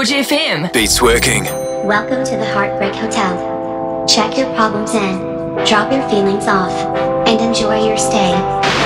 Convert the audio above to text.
George FM. Beats working. Welcome to the Heartbreak Hotel. Check your problems in, drop your feelings off, and enjoy your stay.